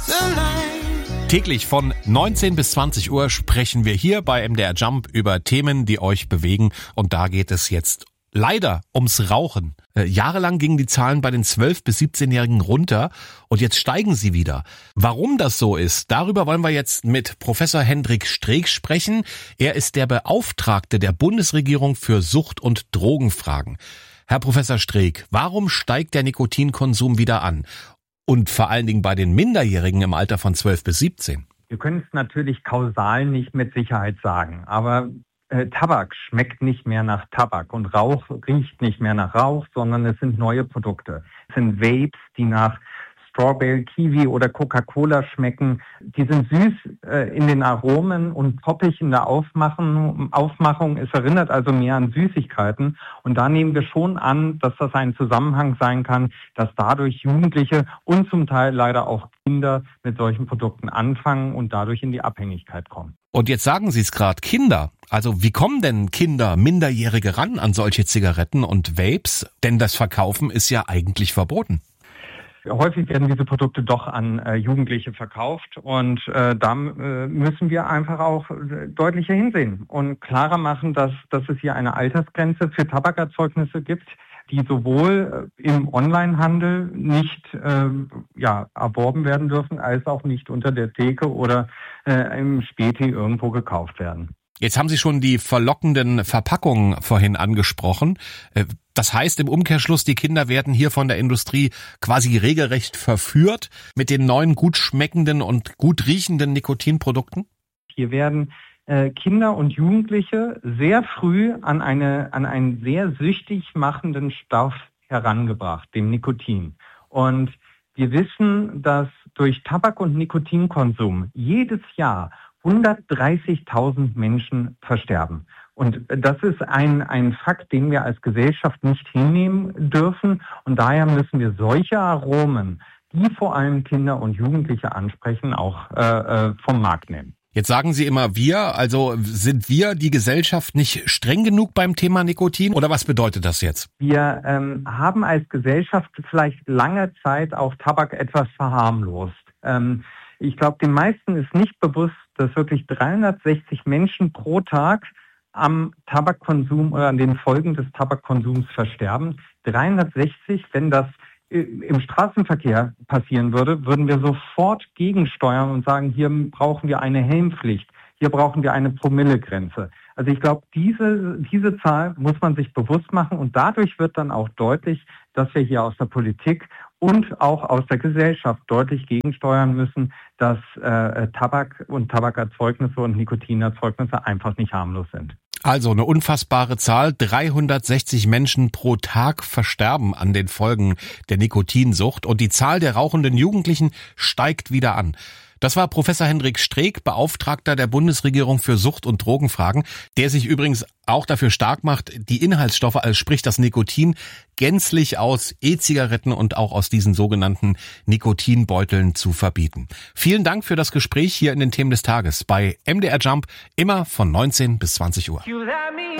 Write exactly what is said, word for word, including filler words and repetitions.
Täglich von neunzehn bis zwanzig Uhr sprechen wir hier bei M D R Jump über Themen, die euch bewegen. Und da geht es jetzt leider ums Rauchen. Äh, jahrelang gingen die Zahlen bei den zwölf- bis siebzehnjährigen runter und jetzt steigen sie wieder. Warum das so ist, darüber wollen wir jetzt mit Professor Hendrik Streeck sprechen. Er ist der Beauftragte der Bundesregierung für Sucht- und Drogenfragen. Herr Professor Streeck, warum steigt der Nikotinkonsum wieder an? Und vor allen Dingen bei den Minderjährigen im Alter von zwölf bis siebzehn. Wir können es natürlich kausal nicht mit Sicherheit sagen, aber äh, Tabak schmeckt nicht mehr nach Tabak und Rauch riecht nicht mehr nach Rauch, sondern es sind neue Produkte. Es sind Vapes, die nach Strawberry, Kiwi oder Coca-Cola schmecken. Die sind süß äh, in den Aromen und poppig in der Aufmachung. Aufmachung. Es erinnert also mehr an Süßigkeiten. Und da nehmen wir schon an, dass das ein Zusammenhang sein kann, dass dadurch Jugendliche und zum Teil leider auch Kinder mit solchen Produkten anfangen und dadurch in die Abhängigkeit kommen. Und jetzt sagen Sie es gerade, Kinder. Also wie kommen denn Kinder, Minderjährige ran an solche Zigaretten und Vapes? Denn das Verkaufen ist ja eigentlich verboten. Häufig werden diese Produkte doch an äh, Jugendliche verkauft und äh, da äh, müssen wir einfach auch äh, deutlicher hinsehen und klarer machen, dass, dass es hier eine Altersgrenze für Tabakerzeugnisse gibt, die sowohl äh, im Onlinehandel nicht äh, ja, erworben werden dürfen, als auch nicht unter der Theke oder äh, im Späti irgendwo gekauft werden. Jetzt haben Sie schon die verlockenden Verpackungen vorhin angesprochen. Das heißt im Umkehrschluss, die Kinder werden hier von der Industrie quasi regelrecht verführt mit den neuen gut schmeckenden und gut riechenden Nikotinprodukten? Hier werden äh, Kinder und Jugendliche sehr früh an eine an einen sehr süchtig machenden Stoff herangebracht, dem Nikotin. Und wir wissen, dass durch Tabak- und Nikotinkonsum jedes Jahr hundertdreißigtausend Menschen versterben. Und das ist ein, ein Fakt, den wir als Gesellschaft nicht hinnehmen dürfen. Und daher müssen wir solche Aromen, die vor allem Kinder und Jugendliche ansprechen, auch äh, vom Markt nehmen. Jetzt sagen Sie immer wir, also sind wir die Gesellschaft nicht streng genug beim Thema Nikotin oder was bedeutet das jetzt? Wir ähm, haben als Gesellschaft vielleicht lange Zeit auch Tabak etwas verharmlost. Ähm, ich glaube, den meisten ist nicht bewusst, dass wirklich dreihundertsechzig Menschen pro Tag am Tabakkonsum oder an den Folgen des Tabakkonsums versterben. dreihundertsechzig, wenn das im Straßenverkehr passieren würde, würden wir sofort gegensteuern und sagen, hier brauchen wir eine Helmpflicht, hier brauchen wir eine Promillegrenze. Also ich glaube, diese, diese Zahl muss man sich bewusst machen und dadurch wird dann auch deutlich, dass wir hier aus der Politik und auch aus der Gesellschaft deutlich gegensteuern müssen, dass äh, Tabak und Tabakerzeugnisse und Nikotinerzeugnisse einfach nicht harmlos sind. Also eine unfassbare Zahl. dreihundertsechzig Menschen pro Tag versterben an den Folgen der Nikotinsucht und die Zahl der rauchenden Jugendlichen steigt wieder an. Das war Professor Hendrik Streeck, Beauftragter der Bundesregierung für Sucht- und Drogenfragen, der sich übrigens auch dafür stark macht, die Inhaltsstoffe, also sprich das Nikotin, gänzlich aus E-Zigaretten und auch aus diesen sogenannten Nikotinbeuteln zu verbieten. Vielen Dank für das Gespräch hier in den Themen des Tages bei M D R Jump, immer von neunzehn bis zwanzig Uhr.